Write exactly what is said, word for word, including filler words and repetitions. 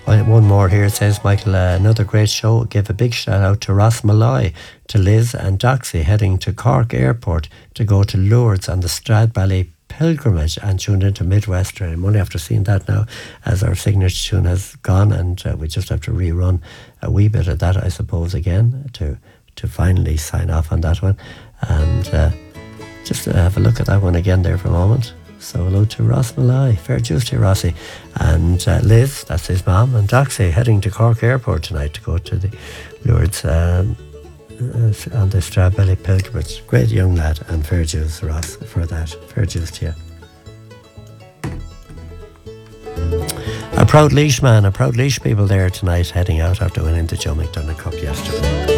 Well, one more here. It says, Michael, uh, another great show. Give a big shout out to Ross Malloy, to Liz and Doxy heading to Cork Airport to go to Lourdes on the Stradbally pilgrimage and tuned into Midwestern. I'm only after seeing that now as our signature tune has gone, and uh, we just have to rerun a wee bit of that, I suppose, again to to finally sign off on that one. And uh, just uh, have a look at that one again there for a moment. So hello to Ross Malloy, fair dues to you, Rossi. And uh, Liz, that's his mum, and Doxy heading to Cork Airport tonight to go to the Lourdes um, uh, on the Stradbally pilgrimage. Great young lad, and fair dues, Ross, for that. Fair dues to you. A proud Laois man, a proud Laois people there tonight heading out after winning the Joe McDonagh Cup yesterday.